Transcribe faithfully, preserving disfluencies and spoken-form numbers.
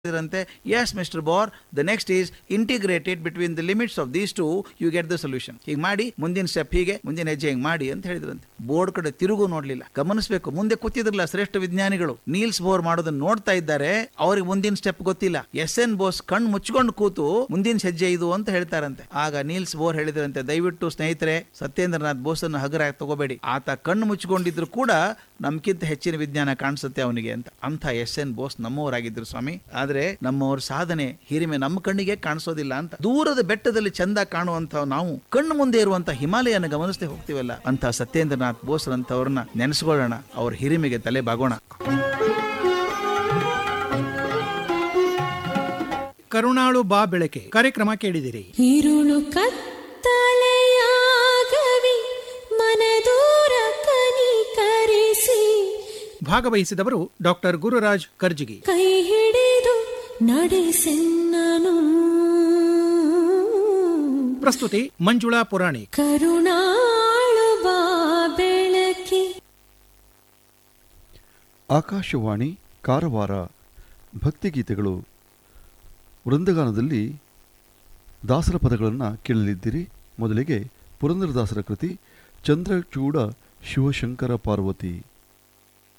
Yes, Mister Bohr, the next is integrated between the limits of these two, you get the solution. ಹೀಗೆ ಮಾಡಿ ಮುಂದಿನ step ಹೀಗೆ ಮುಂದಿನ ಹೆಜ್ಜೆ ಹಿಂಗೆ ಮಾಡಿ ಅಂತ ಹೇಳಿದ್ರಂತೆ. ಬೋರ್ಡ್ ಕಡೆ ತಿರುಗು ನೋಡ್ಲಿಲ್ಲ, ಗಮನಿಸಬೇಕು. ಮುಂದೆ ಕೂತಿದ್ರಲ್ಲ ಶ್ರೇಷ್ಠ ವಿಜ್ಞಾನಿಗಳು, ನೀಲ್ಸ್ ಬೋರ್ ಮಾಡೋದನ್ನ ನೋಡ್ತಾ ಇದ್ದಾರೆ, ಅವ್ರಿಗೆ ಮುಂದಿನ ಸ್ಟೆಪ್ ಗೊತ್ತಿಲ್ಲ. ಎಸ್ ಎನ್ ಬೋಸ್ ಕಣ್ಣು ಮುಚ್ಕೊಂಡು ಕೂತು ಮುಂದಿನ ಹೆಜ್ಜೆ ಇದು ಅಂತ ಹೇಳ್ತಾರಂತೆ. ಆಗ ನೀಲ್ಸ್ ಬೋರ್ ಹೇಳಿದ್ರಂತೆ, ದಯವಿಟ್ಟು ಸ್ನೇಹಿತರೆ ಸತ್ಯೇಂದ್ರನಾಥ್ ಬೋಸನ್ನು ಹಗರಾಗಿ ತಗೋಬೇಡಿ, ಆತ ಕಣ್ಣು ಮುಚ್ಕೊಂಡಿದ್ರು ಕೂಡ ನಮ್ಗಿಂತ ಹೆಚ್ಚಿನ ವಿಜ್ಞಾನ ಕಾಣಿಸುತ್ತೆ ಅವನಿಗೆ ಅಂತ. ಅಂಥ ಎಸ್ ಎನ್ ಬೋಸ್ ನಮ್ಮವರಾಗಿದ್ರು ಸ್ವಾಮಿ. ಆದ್ರೆ ನಮ್ಮವ್ರ ಸಾಧನೆ ಹಿರಿಮೆ ನಮ್ಮ ಕಣ್ಣಿಗೆ ಕಾಣಿಸೋದಿಲ್ಲ ಅಂತ. ದೂರದ ಬೆಟ್ಟದಲ್ಲಿ ಚಂದ ಕಾಣುವಂತ ನಾವು ಕಣ್ಣು ಮುಂದೆ ಇರುವಂತ ಹಿಮಾಲಯನ ಗಮನಿಸದೆ ಹೋಗ್ತೀವಲ್ಲ, ಅಂತ ಸತ್ಯೇಂದ್ರನಾಥ್ ಬೋಸ್ರಂತವ್ರನ್ನ ನೆನೆಸ್ಕೊಳ್ಳೋಣ, ಅವ್ರ ಹಿರಿಮೆಗೆ ತಲೆ ಬಾಗೋಣ. ಕರುಣಾಳು ಬಾ ಬೆಳಕೆ ಕಾರ್ಯಕ್ರಮ ಕೇಳಿದಿರಿ. ഇരുಳು ಕತ್ತಲೆಯಾಗವಿ ಮನದೂರ ಕನಿಕರಿಸಿ. ಭಾಗವಹಿಸಿದವರು ಡಾಕ್ಟರ್ ಗುರುರಾಜ್ ಕರ್ಜಿಗಿ. ಕೈ ಹಿಡಿದು ನಡೆಸೆನ್ನನು. ಪ್ರಸ್ತುತಿ ಮಂಜುಳಾ ಪುರಾಣಿ. ಕರುಣಾಳು ಬಾ ಬೆಳಕೆ. ಆಕಾಶವಾಣಿ ಕಾರವಾರ. ಭಕ್ತಿಗೀತೆಗಳು ವೃಂದಗಾನದಲ್ಲಿ ದಾಸರ ಪದಗಳನ್ನು ಕೇಳಲಿದ್ದೀರಿ. ಮೊದಲಿಗೆ ಪುರಂದರದಾಸರ ಕೃತಿ ಚಂದ್ರಚೂಡ ಶಿವಶಂಕರ ಪಾರ್ವತಿ.